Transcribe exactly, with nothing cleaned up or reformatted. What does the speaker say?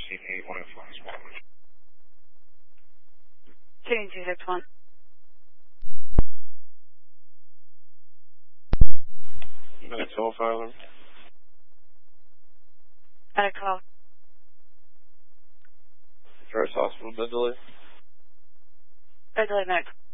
sixteen eight one oh five Swan. Shooting two six one. Medic call filer. Medic call. First hospital, bed delay. Bed delay, medic.